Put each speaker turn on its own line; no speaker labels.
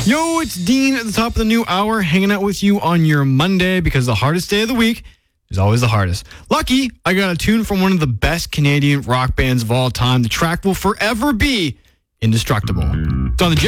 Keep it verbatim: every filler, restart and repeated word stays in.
Yo, it's Dean at the top of the new hour, hanging out with you on your Monday because the hardest day of the week is always the hardest. Lucky, I got a tune from one of the best Canadian rock bands of all time. The track will forever be indestructible. It's on the Jet